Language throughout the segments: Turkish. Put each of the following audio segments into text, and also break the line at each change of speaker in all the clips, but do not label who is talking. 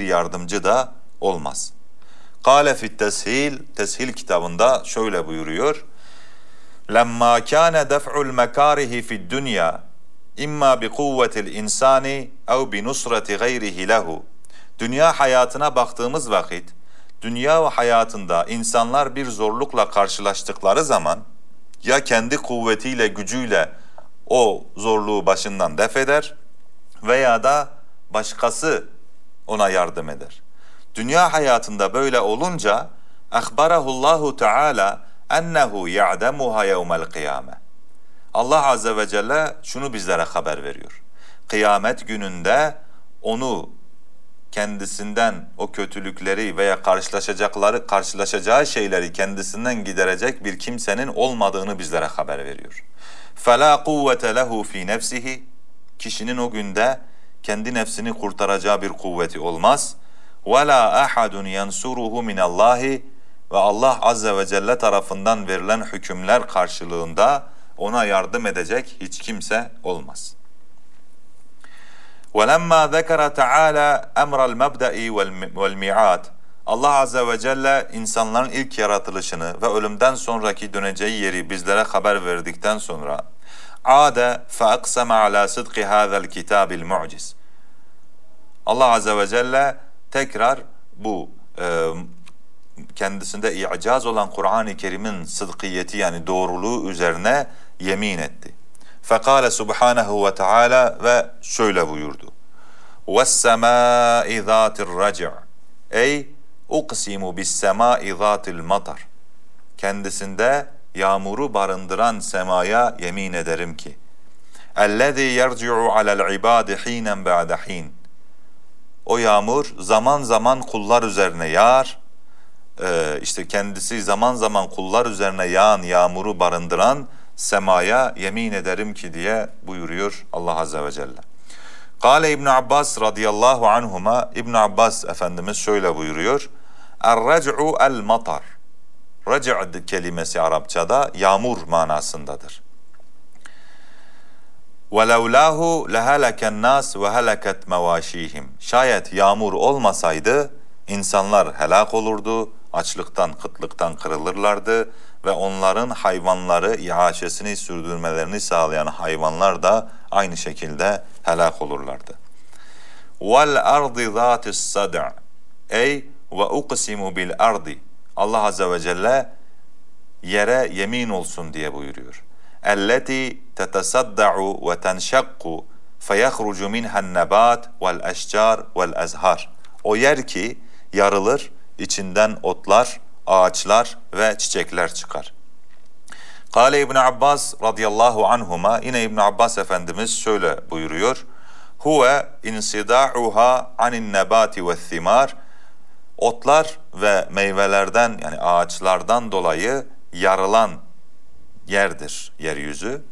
yardımcı da olmaz. Kâle fit teshil, teshil kitabında şöyle buyuruyor. Lemma kâne def'ul mekârihi fid dünya imma bi kuvvetil insani ev bi nusreti gayrihi lehu. Dünya hayatına baktığımız vakit, dünya hayatında insanlar bir zorlukla karşılaştıkları zaman ya kendi kuvvetiyle, gücüyle o zorluğu başından def eder veya da başkası ona yardım eder. Dünya hayatında böyle olunca ahbarahullahu Teala ennehu ya'demuha yevmel kıyame. Allah Azze ve Celle şunu bizlere haber veriyor. Kıyamet gününde onu kendisinden o kötülükleri veya karşılaşacağı şeyleri kendisinden giderecek bir kimsenin olmadığını bizlere haber veriyor. فَلَا قُوَّةَ لَهُ ف۪ي نَفْسِهِ. Kişinin o günde kendi nefsini kurtaracağı bir kuvveti olmaz. وَلَا أَحَدٌ يَنْسُرُهُ مِنَ اللّٰهِ. Ve Allah Azze ve Celle tarafından verilen hükümler karşılığında ona yardım edecek hiç kimse olmaz. وَلَمَّا ذَكَرَ تَعَالَى اَمْرَ الْمَبْدَئِ وَالْمِعَادِ. Allah Azze ve Celle insanların ilk yaratılışını ve ölümden sonraki döneceği yeri bizlere haber verdikten sonra عَادَ فَاَقْسَمَ عَلَى صِدْقِ هَذَا الْكِتَابِ الْمُعْجِزِ. Allah Azze ve Celle tekrar bu kendisinde i'caz olan Kur'an-ı Kerim'in sıdkiyeti yani doğruluğu üzerine yemin etti. Fekale subhanehu ve teala ve şöyle buyurdu. وَالسَّمَاءِ ذَاتِ الرَّجِعِ. Ey uqsimu bis-semâi zâtil matar. Kendisinde yağmuru barındıran semaya yemin ederim ki. اَلَّذ۪ي يَرْجِعُ عَلَى الْعِبَادِ ح۪ينًا بَعْدَ ح۪ينٍ. O yağmur zaman zaman kullar üzerine yağar. İşte kendisi zaman zaman kullar üzerine yağan yağmuru barındıran semaya yemin ederim ki diye buyuruyor Allah Azze ve Celle. Kale İbn Abbas radıyallahu anhuma, İbn Abbas Efendimiz şöyle buyuruyor. Er-rec'u el-matar. Rec' kelimesi Arapçada yağmur manasındadır. وَلَوْلَاهُ لَهَلَكَ النَّاسِ وَهَلَكَتْ مَوَاشِيهِمْ. Şayet yağmur olmasaydı insanlar helak olurdu, açlıktan, kıtlıktan kırılırlardı ve onların hayvanları iaşesini sürdürmelerini sağlayan hayvanlar da aynı şekilde helak olurlardı. وَالْاَرْضِ ذَاتِ الصَّدْعِ. Ey ve uqsimu bil ardi. Allah Azze ve Celle yere yemin olsun diye buyuruyor. اَلَّتِي تَتَصَدَّعُ وَتَنْشَقُّ فَيَخْرُجُ مِنْهَا النَّبَاتِ وَالْاَشْجَارِ وَالْاَزْهَارِ. O yer ki yarılır, içinden otlar, ağaçlar ve çiçekler çıkar. Kale İbn Abbas radıyallahu anhuma, yine İbn Abbas Efendimiz şöyle buyuruyor. Huve insida'uha anin nebati ve thimar. Otlar ve meyvelerden yani ağaçlardan dolayı yarılan yerdir yeryüzü.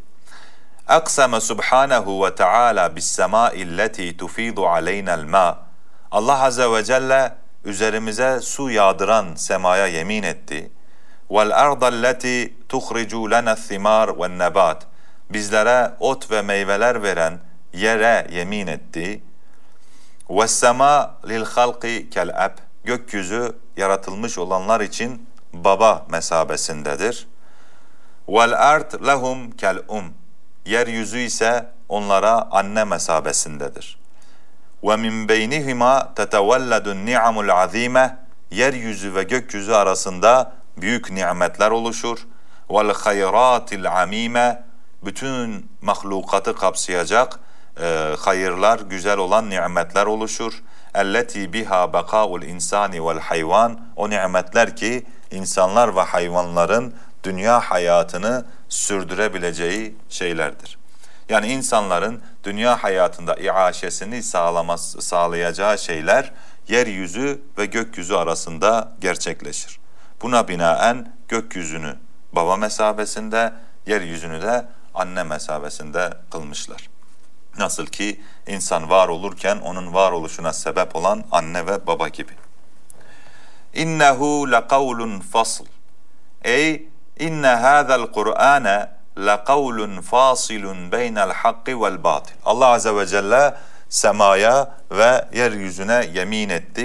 Aksame subhanehu ve teala bis semâi lleti tufidu aleyna'l mâ. Allah Azze ve Celle üzerimize su yağdıran semaya yemin etti. وَالْاَرْضَ الَّتِي تُخْرِجُ لَنَا الثِّمَارِ وَالنَّبَاتِ. Bizlere ot ve meyveler veren yere yemin etti. وَالسَّمَا لِلْخَلْقِ كَالْأَبْ. Gökyüzü yaratılmış olanlar için baba mesabesindedir. وَالْاَرْض لَهُمْ كَالْأُمْ. Yeryüzü ise onlara anne mesabesindedir. وَمِنْ بَيْنِهِمَا تَتَوَلَّدُ النِّعَمُ الْعَظ۪يمَ. Yeryüzü ve gökyüzü arasında büyük nimetler oluşur. وَالْخَيْرَاتِ الْعَم۪يمَ. Bütün mahlukatı kapsayacak hayırlar, güzel olan nimetler oluşur. اَلَّتِي بِهَا بَقَاءُ الْاِنْسَانِ وَالْحَيْوَانِ. O nimetler ki insanlar ve hayvanların dünya hayatını sürdürebileceği şeylerdir. Yani insanların dünya hayatında iaşesini sağlayacağı şeyler yeryüzü ve gökyüzü arasında gerçekleşir. Buna binaen gökyüzünü baba mesabesinde, yeryüzünü de anne mesabesinde kılmışlar. Nasıl ki insan var olurken onun varoluşuna sebep olan anne ve baba gibi. İnnehu lekavlun fasl. Ey inne hâzel Kur'âne lekavlun fasilun beynel hakki vel batil. Allah Azze ve Celle semaya ve yeryüzüne yemin etti.